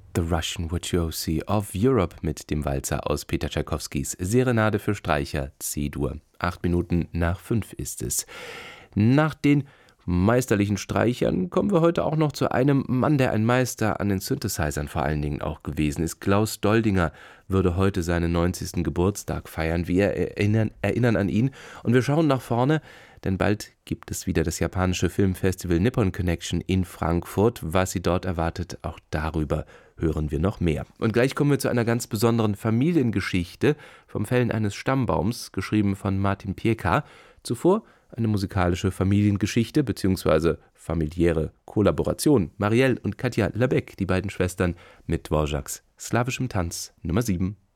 The Russian Virtuosi of Europe mit dem Walzer aus Peter Tschaikowskis Serenade für Streicher C-Dur. 5:08 ist es. Nach den meisterlichen Streichern kommen wir heute auch noch zu einem Mann, der ein Meister an den Synthesizern vor allen Dingen auch gewesen ist. Klaus Doldinger würde heute seinen 90. Geburtstag feiern. Wir erinnern an ihn und wir schauen nach vorne, denn bald gibt es wieder das japanische Filmfestival Nippon Connection in Frankfurt. Was Sie dort erwartet, auch darüber hören wir noch mehr. Und gleich kommen wir zu einer ganz besonderen Familiengeschichte vom Fällen eines Stammbaums, geschrieben von Martin Pieka. Zuvor eine musikalische Familiengeschichte bzw. familiäre Kollaboration. Marielle und Katja Labec, die beiden Schwestern, mit Dvořáks slawischem Tanz Nummer 7.